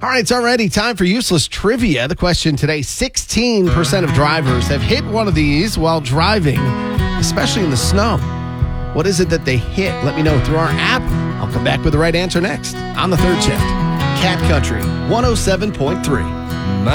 All right, it's already time for useless trivia. The question today, 16% of drivers have hit one of these while driving, especially in the snow. What is it that they hit? Let me know through our app. I'll come back with the right answer next on the third shift. Cat Country 107.3.